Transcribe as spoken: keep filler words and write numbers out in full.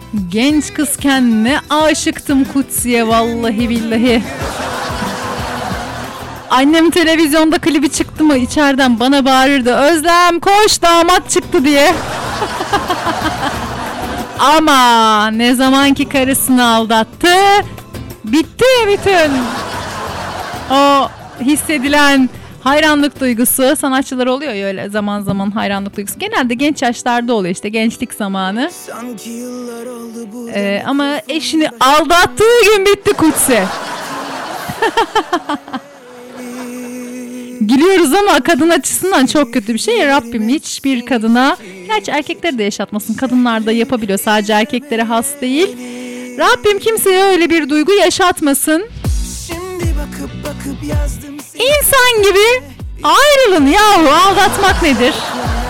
Genç kızken ne aşıktım Kutsi'ye vallahi billahi. Annem televizyonda klibi çıktı mı içeriden bana bağırırdı. Özlem koş damat çıktı diye. Ama ne zamanki karısını aldattı, bitti bütün o hissedilen hayranlık duygusu. Sanatçılar oluyor ya öyle zaman zaman hayranlık duygusu. Genelde genç yaşlarda oluyor işte, gençlik zamanı. Ee, ama eşini aldattığı gün bitti Kutsi. Gülüyoruz ama kadın açısından çok kötü bir şey. Rabbim hiçbir kadına, gerçi erkekleri de yaşatmasın, kadınlar da yapabiliyor, sadece erkeklere has değil. Rabbim kimseye öyle bir duygu yaşatmasın. Bakıp bakıp İnsan gibi ayrılın yahu, aldatmak nedir?